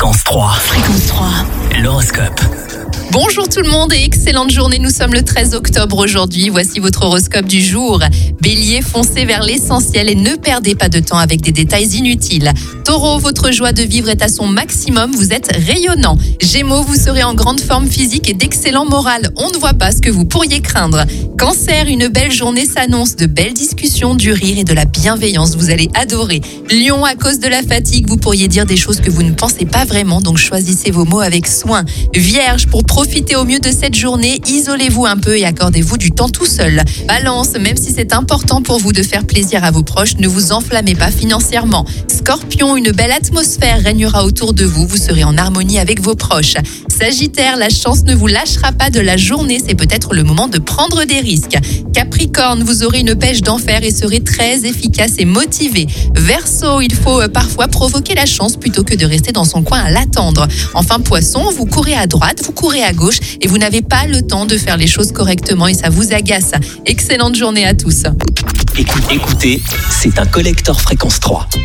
Fréquence 3. Fréquence 3. L'horoscope. Bonjour tout le monde et excellente journée. Nous sommes le 13 octobre aujourd'hui. Voici votre horoscope du jour. Bélier, foncez vers l'essentiel et ne perdez pas de temps avec des détails inutiles. Taureau, votre joie de vivre est à son maximum. Vous êtes rayonnant. Gémeaux, vous serez en grande forme physique et d'excellent moral. On ne voit pas ce que vous pourriez craindre. Cancer, une belle journée s'annonce. De belles discussions, du rire et de la bienveillance. Vous allez adorer. Lion, à cause de la fatigue, vous pourriez dire des choses que vous ne pensez pas vraiment. Donc choisissez vos mots avec soin. Vierge, pour profitez au mieux de cette journée, isolez-vous un peu et accordez-vous du temps tout seul. Balance, même si c'est important pour vous de faire plaisir à vos proches, ne vous enflammez pas financièrement. Scorpion, une belle atmosphère régnera autour de vous, vous serez en harmonie avec vos proches. Sagittaire, la chance ne vous lâchera pas de la journée, c'est peut-être le moment de prendre des risques. Capricorne, vous aurez une pêche d'enfer et serez très efficace et motivé. Verseau, il faut parfois provoquer la chance plutôt que de rester dans son coin à l'attendre. Enfin Poisson, vous courez à droite, vous courez à gauche et vous n'avez pas le temps de faire les choses correctement et ça vous agace. Excellente journée à tous. Écoutez, c'est un collector Fréquence 3.